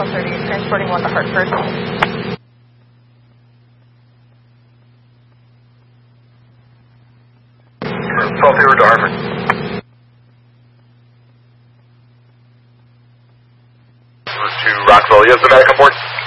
1230, transporting 1 to Hartford. 1230 to Hartford. To Rockville. Yes, the back on board.